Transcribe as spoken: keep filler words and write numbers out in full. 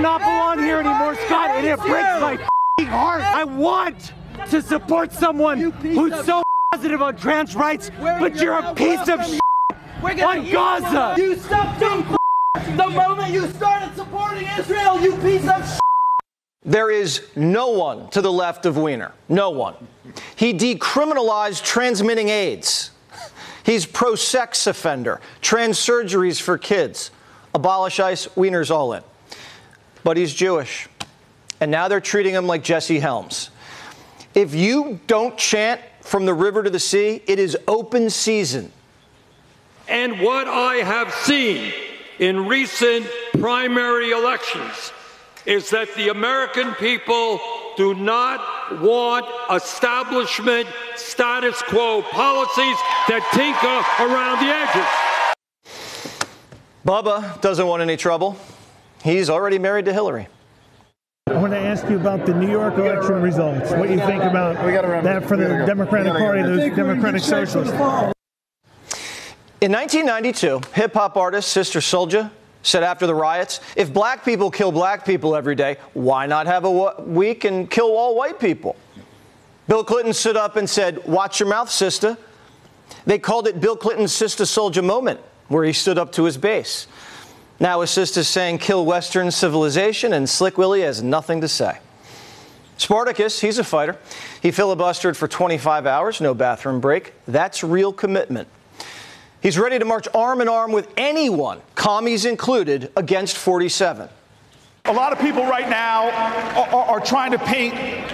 not belong here anymore, Scott, and it breaks my heart. I want to support someone who's so positive on trans rights, but you're a piece of shit on Gaza. You stopped being the moment you started supporting Israel, you piece of shit. There is no one to the left of Weiner. No one. He decriminalized transmitting AIDS. He's pro-sex offender. Trans surgeries for kids. Abolish ICE. Weiner's all in. But he's Jewish. And now they're treating him like Jesse Helms. If you don't chant from the river to the sea, it is open season. And what I have seen in recent primary elections is that the American people do not want establishment status quo policies that tinker around the edges. Bubba doesn't want any trouble. He's already married to Hillary. I want to ask you about the New York election results. What you think about that for the Democratic Party, those Democratic Socialists? In nineteen ninety-two, hip-hop artist Sister Souljah said after the riots, if black people kill black people every day, why not have a week and kill all white people? Bill Clinton stood up and said, watch your mouth, sister. They called it Bill Clinton's Sister Souljah moment, where he stood up to his base. Now his sister's saying kill Western civilization, and Slick Willie has nothing to say. Spartacus, he's a fighter. He filibustered for twenty-five hours, no bathroom break. That's real commitment. He's ready to march arm in arm with anyone, commies included, against forty-seven. A lot of people right now are, are, are trying to paint